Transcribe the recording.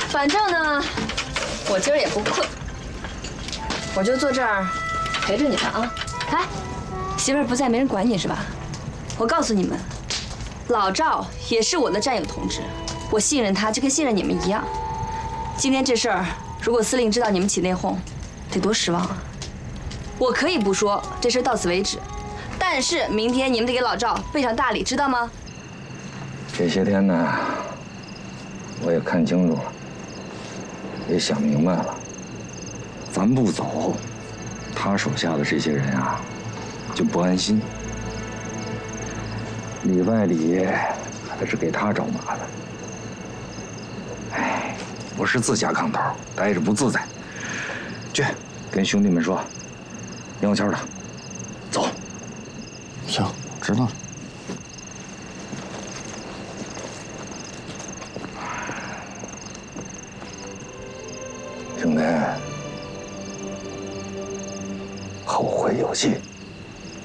反正呢，我今儿也不困，我就坐这儿陪着你们啊。哎，媳妇儿不在，没人管你是吧？我告诉你们，老赵也是我的战友同志，我信任他就跟信任你们一样。今天这事儿，如果司令知道你们起内讧，得多失望啊！我可以不说，这事到此为止，但是明天你们得给老赵备上大礼，知道吗？ 这些天呢，我也看清楚了，也想明白了，咱不走，他手下的这些人啊，就不安心，里外里还是给他找麻烦。哎，我是自家炕头，待着不自在。去，跟兄弟们说，杨小的，走。 行，知道了。 兄弟，后会有期。